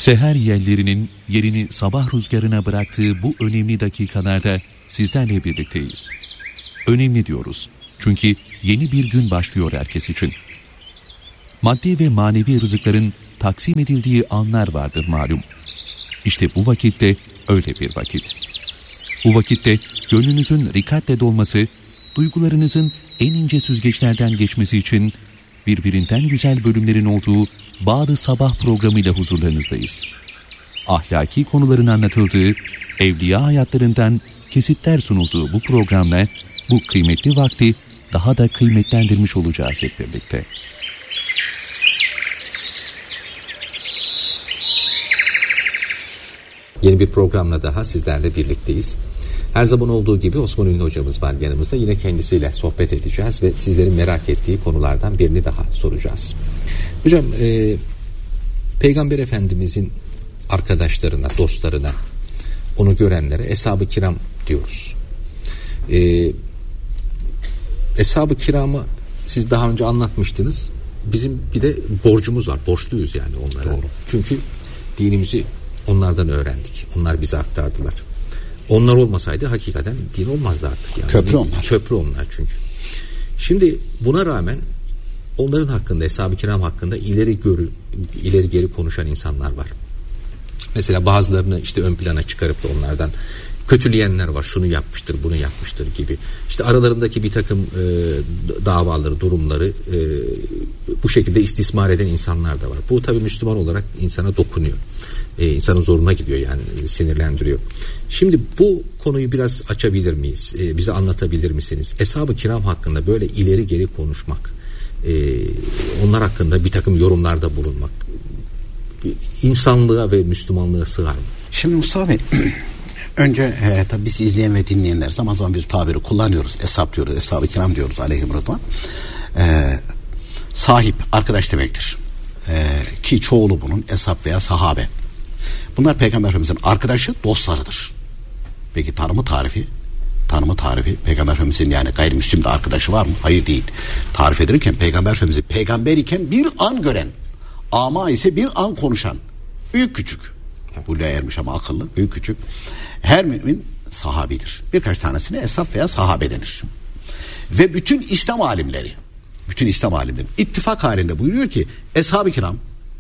Seher yellerinin yerini sabah rüzgarına bıraktığı bu önemli dakikalarda sizlerle birlikteyiz. Önemli diyoruz çünkü yeni bir gün başlıyor herkes için. Maddi ve manevi rızıkların taksim edildiği anlar vardır malum. İşte bu vakitte öyle bir vakit. Bu vakitte gönlünüzün rikatle dolması, duygularınızın en ince süzgeçlerden geçmesi için birbirinden güzel bölümlerin olduğu Bağ-ı Sabah programıyla huzurlarınızdayız. Ahlaki konuların anlatıldığı, evliya hayatlarından kesitler sunulduğu bu programla bu kıymetli vakti daha da kıymetlendirmiş olacağız hep birlikte. Yeni bir programla daha sizlerle birlikteyiz. Her zaman olduğu gibi Osman Ünlü hocamız var yanımızda. Yine kendisiyle sohbet edeceğiz ve sizlerin merak ettiği konulardan birini daha soracağız. Hocam, Peygamber Efendimizin arkadaşlarına, dostlarına, onu görenlere Eshab-ı Kiram diyoruz. Eshab-ı Kiram'ı siz daha önce anlatmıştınız. Bizim bir de borcumuz var. Borçluyuz yani onlara. Doğru. Çünkü dinimizi onlardan öğrendik. Onlar bize aktardılar. Onlar olmasaydı hakikaten din olmazdı artık. Yani. Köprü onlar. Köprü onlar çünkü. Şimdi buna rağmen onların hakkında, Eshab-ı Kiram hakkında ileri geri konuşan insanlar var. Mesela bazılarını işte ön plana çıkarıp da onlardan kötüleyenler var. Şunu yapmıştır, bunu yapmıştır gibi. İşte aralarındaki bir takım davaları, durumları bu şekilde istismar eden insanlar da var. Bu tabii Müslüman olarak insana dokunuyor. İnsanın zoruna gidiyor yani, sinirlendiriyor. Şimdi bu konuyu biraz açabilir miyiz? Bize anlatabilir misiniz? Eshab-ı Kiram hakkında böyle ileri geri konuşmak, onlar hakkında bir takım yorumlarda bulunmak insanlığa ve Müslümanlığa sığar mı? Şimdi Mustafa Bey, önce tabii biz izleyen ve dinleyenler zaman zaman biz tabiri kullanıyoruz. Eshab diyoruz, Eshab-ı Kiram diyoruz aleyhim rıdvan. Sahip, arkadaş demektir. Ki çoğulu bunun eshab veya sahabe. Bunlar Peygamber Efendimizin arkadaşı, dostlarıdır. Peki tanımı tarifi? Peygamber Efendimizin yani gayrimüslim de arkadaşı var mı? Hayır, değil. Tarif edilirken Peygamber Efendimiz'i peygamber iken bir an gören, ama ise bir an konuşan, büyük küçük, buluğa ermiş ama akıllı, büyük küçük, her mümin sahabidir. Birkaç tanesine eshab veya sahabe denir. Ve bütün İslam alimleri ittifak halinde buyuruyor ki Eshab-ı Kiram,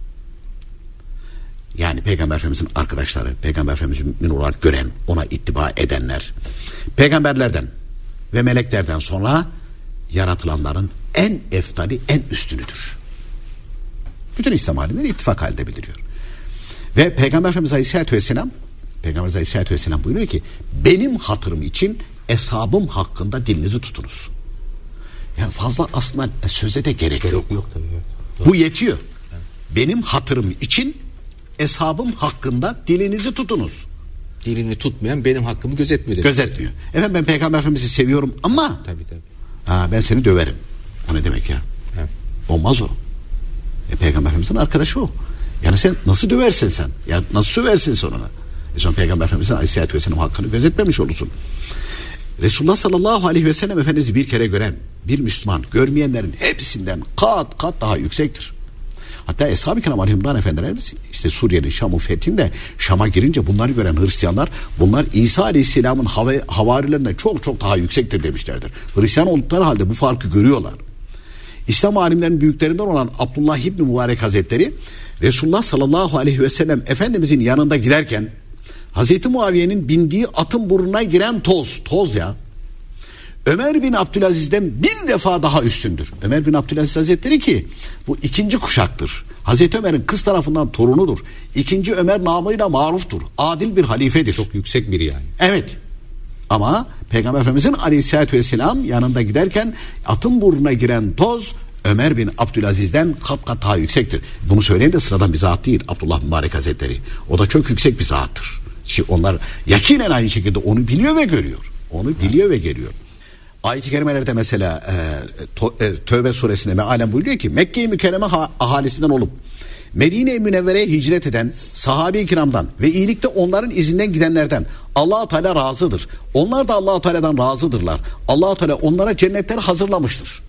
yani Peygamber Efendimizin arkadaşları, Peygamber Efendimiz'i mümin olarak gören, ona ittiba edenler, peygamberlerden ve meleklerden sonra yaratılanların en eftali, en üstünüdür. Bütün İslam alimleri ittifak halinde bildiriyor. Ve Peygamber Efendimiz Aleyhisselatü Vesselam buyuruyor ki benim hatırım için eshabım hakkında dilinizi tutunuz. Yani fazla aslında söze de gerek yok. Tabii. Bu yetiyor. Evet. Benim hatırım için eshabım hakkında dilinizi tutunuz. Dilini tutmayan benim hakkımı gözetmiyor. Gözetmiyor. Efendim ben Peygamber Efendimiz'i seviyorum ama tabii. Ben seni döverim. O ne demek ya? Evet. Olmaz o. Peygamber Efendimiz'in arkadaşı o. Yani sen nasıl döversin sen? Ya nasıl söversin sonra? Sonra Peygamber Efendimiz'in Aleyhisselatü Vesselam hakkını gözetmemiş olursun. Resulullah sallallahu aleyhi ve sellem Efendimiz'i bir kere gören bir Müslüman, görmeyenlerin hepsinden kat daha yüksektir. Hatta Eshab-ı Kiram aleyhisselam efendilerimiz işte Suriye'nin Şam'ın fethinde Şam'a girince bunları gören Hristiyanlar, bunlar İsa aleyhisselamın havarilerine çok daha yüksektir demişlerdir. Hristiyan oldukları halde bu farkı görüyorlar. İslam alimlerinin büyüklerinden olan Abdullah İbni Mübarek Hazretleri Resulullah sallallahu aleyhi ve sellem Efendimizin yanında giderken Hazreti Muaviye'nin bindiği atın burnuna giren toz ya, Ömer bin Abdülaziz'den 1000 defa daha üstündür. Ömer bin Abdülaziz Hazretleri ki bu ikinci kuşaktır. Hazreti Ömer'in kız tarafından torunudur. İkinci Ömer namıyla maruftur. Adil bir halifedir. Çok yüksek biri yani. Evet. Ama Peygamber Efendimizin Aleyhisselatü Vesselam yanında giderken atın burnuna giren toz Ömer bin Abdülaziz'den kat daha yüksektir. Bunu söyleyen de sıradan bir zat değil, Abdullah Mübarek Hazretleri. O da çok yüksek bir zattır. Şimdi onlar yakinen aynı şekilde onu biliyor ve görüyor. Ayet-i kerimelerde mesela Tövbe suresinde mealen buyuruyor ki Mekke-i Mükerreme ahalisinden olup Medine-i Münevvere'ye hicret eden sahabe-i kiramdan ve iyilikte onların izinden gidenlerden Allah-u Teala razıdır. Onlar da Allah-u Teala'dan razıdırlar. Allah-u Teala onlara cennetler hazırlamıştır.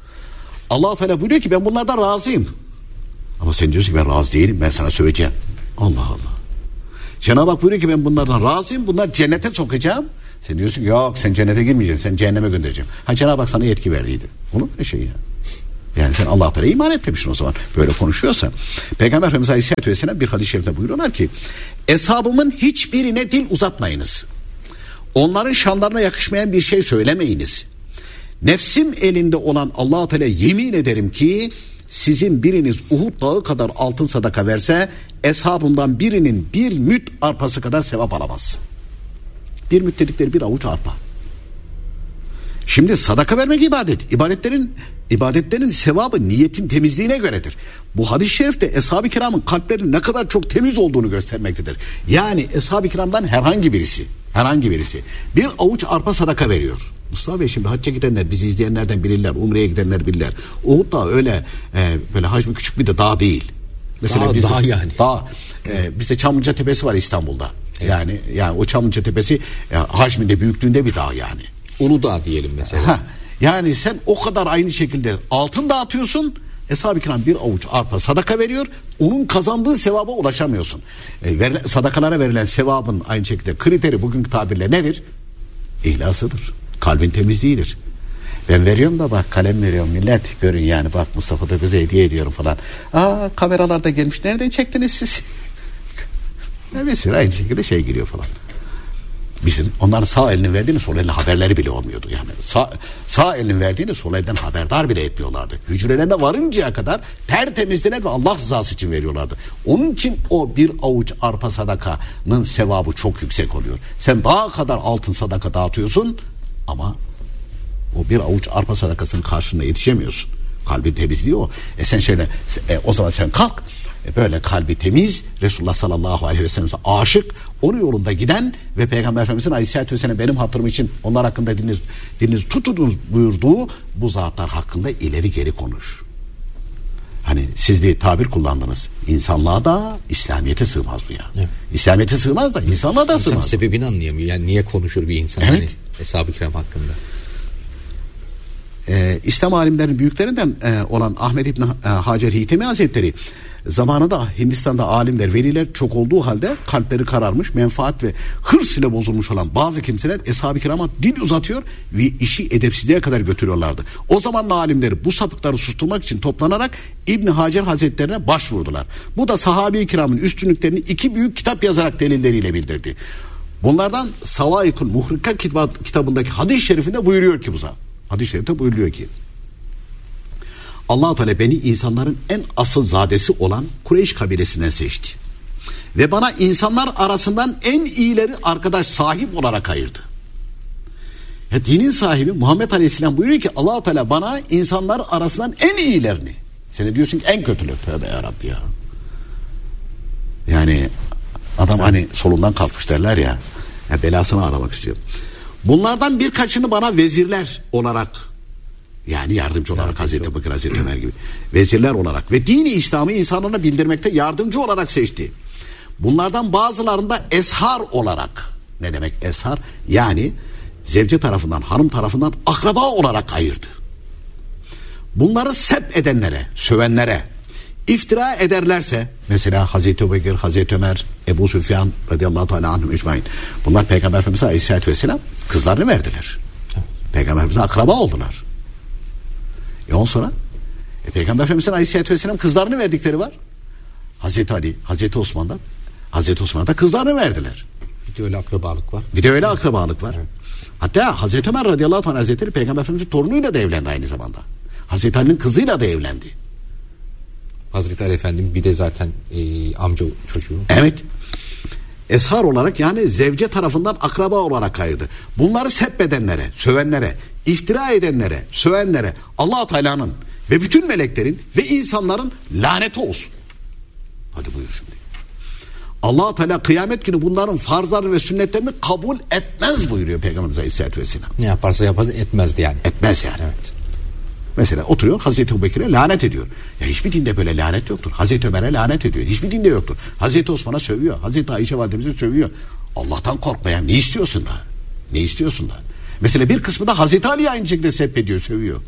Allah-u Teala buyuruyor ki ben bunlardan razıyım. Ama sen diyorsun ki ben razı değilim, ben sana söveceğim. Allah Allah. Cenab-ı Hak buyuruyor ki ben bunlardan razıyım. Bunlar cennete sokacağım. Sen diyorsun ki yok sen cennete girmeyeceksin. Sen cehenneme göndereceğim. Cenab-ı Hak sana yetki verdiydi. Olur mu şey ya? Yani sen Allah Teala'ya iman etmemişsin o zaman. Böyle konuşuyorsa. Peygamber Efendimiz Aleyhisselatü Vesselam bir hadis-i şerifte buyuruyorlar ki eshabımın hiçbirine dil uzatmayınız. Onların şanlarına yakışmayan bir şey söylemeyiniz. Nefsim elinde olan Allah Teala yemin ederim ki sizin biriniz Uhud dağı kadar altın sadaka verse eshabından birinin bir müt arpası kadar sevap alamaz. Bir müt dedikleri bir avuç arpa. Şimdi sadaka vermek ibadet. İbadetlerin sevabı niyetin temizliğine göredir. Bu hadis-i şerifte Eshab-ı Kiram'ın kalplerinin ne kadar çok temiz olduğunu göstermektedir. Yani Eshab-ı Kiram'dan herhangi birisi bir avuç arpa sadaka veriyor. Mustafa Bey şimdi hacca gidenler, bizi izleyenlerden bilirler, umreye gidenler bilirler. Uhud da öyle böyle hacmi küçük bir de dağ değil. Mesela dağ yani. Bizde Çamlıca Tepesi var İstanbul'da. Evet. Yani o Çamlıca Tepesi hacminde, büyüklüğünde bir dağ yani. Uludağ diyelim mesela. Yani sen o kadar aynı şekilde altın dağıtıyorsun. Eshab-ı Kiram bir avuç arpa sadaka veriyor. Onun kazandığı sevaba ulaşamıyorsun. Sadakalara verilen sevabın aynı şekilde kriteri bugünkü tabirle nedir? İhlasıdır. Kalbin temizliğidir. Ben veriyorum da bak kalem veriyorum millet görün yani bak Mustafa da bize hediye ediyorum falan. Kameralarda gelmiş nereden çektiniz siz? Bir aynı şekilde giriyor falan. Bizim onların sağ elinin verdiğini sol elinin haberleri bile olmuyordu yani. Sağ elinin verdiğini sol elden haberdar bile etmiyorlardı. Hücrelerine varıncaya kadar tertemizdiler ve Allah rızası için veriyorlardı. Onun için o bir avuç arpa sadakanın sevabı çok yüksek oluyor. Sen daha kadar altın sadaka dağıtıyorsun ama o bir avuç arpa sadakasının karşılığına yetişemiyorsun. Kalbin temizliği o. O zaman sen kalk. Böyle kalbi temiz, Resulullah sallallahu aleyhi ve sellem'e aşık, onun yolunda giden ve Peygamber Efendimiz'in Aleyhisselatü Vesselam benim hatırım için onlar hakkında dilinizi tutunuz buyurduğu bu zatlar hakkında ileri geri konuş. Hani siz bir tabir kullandınız. İnsanlığa da İslamiyet'e sığmaz bu ya. Evet. İslamiyet'e sığmaz da insanlığa da sığmaz. Sebebini anlayamıyor. Yani niye konuşur bir insan? Evet. Hani Eshab-ı Kiram hakkında. İslam alimlerinin büyüklerinden olan Ahmed İbni Hacer Hitemi Hazretleri zamanında Hindistan'da alimler, veliler çok olduğu halde kalpleri kararmış, menfaat ve hırs ile bozulmuş olan bazı kimseler Eshab-ı Kiram'a dil uzatıyor ve işi edepsizliğe kadar götürüyorlardı. O zamanın alimleri bu sapıkları susturmak için toplanarak İbni Hacer Hazretlerine başvurdular. Bu da sahabe-i kiramın üstünlüklerini 2 büyük kitap yazarak delilleriyle bildirdi. Bunlardan Savaikul Muhrika kitabındaki hadis-i şerifinde buyuruyor ki hadis-i şerifte buyuruyor ki Allah-u Teala beni insanların en asılzadesi olan Kureyş kabilesinden seçti. Ve bana insanlar arasından en iyileri arkadaş sahip olarak ayırdı. Dinin sahibi Muhammed Aleyhisselam buyuruyor ki Allah-u Teala bana insanlar arasından en iyilerini. Sen de diyorsun ki en kötüleri. Tövbe yarabbi ya. Yani adam hani solundan kalkmış derler ya. Belasını aramak istiyor. Bunlardan birkaçını bana vezirler olarak yani yardımcı olarak Hazreti Bakır, Hazreti Ömer gibi vezirler olarak ve dini İslam'ı insanlara bildirmekte yardımcı olarak seçti. Bunlardan bazılarını da eshar olarak, ne demek eshar? Yani zevce tarafından, hanım tarafından akraba olarak ayırdı. Bunları sep edenlere, sövenlere, iftira ederlerse mesela Hazreti Bekir, Hazreti Ömer, Ebu Süfyan radıyallahu teala anhum ecmaîn. Bunlar Peygamber Efendimiz Aleyhisselatü Vesselam kızlarını verdiler. Peygamber Efendimiz'e akraba oldular. Ondan sonra Peygamber Efendimiz'in Aleyhisselatü Vesselam kızlarını verdikleri var. Hazreti Ali, Hazreti Osman'da kızlarını verdiler. Bir de öyle akrabalık var. Evet. Hatta Hazreti Ömer radıyallahu teala hazretleri Peygamber Efendimiz'in torunuyla da evlendi aynı zamanda. Hazreti Ali'nin kızıyla da evlendi. Hazreti Ali Efendim bir de zaten amca çocuğu. Evet. Eshar olarak yani zevce tarafından akraba olarak ayırdı. Bunları seppedenlere, sövenlere, iftira edenlere, sövenlere Allah-u Teala'nın ve bütün meleklerin ve insanların laneti olsun. Hadi buyur şimdi. Allah-u Teala kıyamet günü bunların farzlarını ve sünnetlerini kabul etmez buyuruyor Peygamberimiz Aleyhisselatü Vesselam. Ne yaparsa yapar etmezdi yani. Etmez yani. Evet. Mesela oturuyor Hazreti Ebubekir'e lanet ediyor. Ya hiçbir dinde böyle lanet yoktur. Hazreti Ömer'e lanet ediyor. Hiçbir dinde yoktur. Hazreti Osman'a sövüyor. Hazreti Ayşe validemize sövüyor. Allah'tan korkmayan ne istiyorsun da? Mesela bir kısmı da Hazreti Ali'yi aynı şekilde sebbediyor, sövüyor.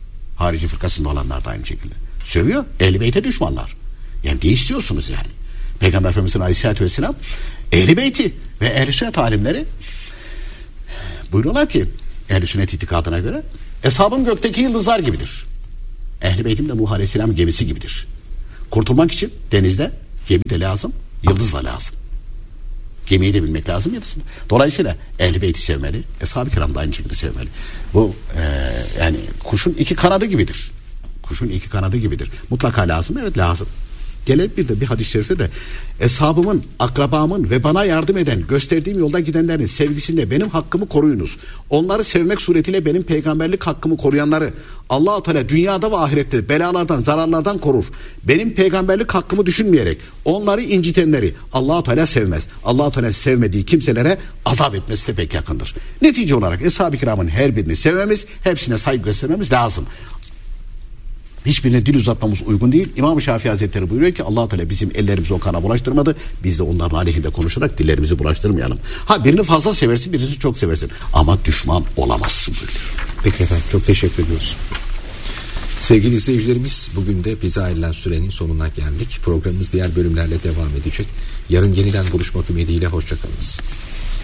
Harici fırkasında olanlar da aynı şekilde. Sövüyor. Ehl-i Beyt'e düşmanlar. Yani ne istiyorsunuz yani? Peygamber Efendimiz'in Aleyhisselatü Vesselam Ehl-i Beyti ve Ehl-i Sünnet alimleri buyuruyorlar ki Ehl-i Sünnet itikadına göre eshabım gökteki yıldızlar gibidir. Ehl-i Beytim de Nuh Aleyhisselam gemisi gibidir. Kurtulmak için denizde gemi de lazım, yıldız da lazım. Gemiyi de bilmek lazım, yıldızını. Dolayısıyla Ehl-i Beyti sevmeli, Eshab-ı Kiram da aynı şekilde sevmeli. Bu yani kuşun iki kanadı gibidir. Kuşun iki kanadı gibidir. Mutlaka lazım, evet lazım. Gelelim bir de bir hadis-i şerifte de eshabımın, akrabamın ve bana yardım eden, gösterdiğim yolda gidenlerin sevgisinde benim hakkımı koruyunuz. Onları sevmek suretiyle benim peygamberlik hakkımı koruyanları Allah-u Teala dünyada ve ahirette belalardan, zararlardan korur. Benim peygamberlik hakkımı düşünmeyerek onları incitenleri Allah-u Teala sevmez. Allah-u Teala sevmediği kimselere azap etmesi de pek yakındır. Netice olarak Eshab-ı Kiram'ın her birini sevmemiz, hepsine saygı göstermemiz lazım. Hiçbirine dil uzatmamız uygun değil. İmam-ı Şafii Hazretleri buyuruyor ki Allah-u Teala bizim ellerimizi o kana bulaştırmadı. Biz de onların aleyhinde konuşarak dillerimizi bulaştırmayalım. Birini fazla seversin, birisi çok seversin. Ama düşman olamazsın buyuruyor. Peki efendim, çok teşekkür ediyoruz. Sevgili izleyicilerimiz, bugün de bize ayrılan sürenin sonuna geldik. Programımız diğer bölümlerle devam edecek. Yarın yeniden buluşmak ümidiyle hoşçakalınız.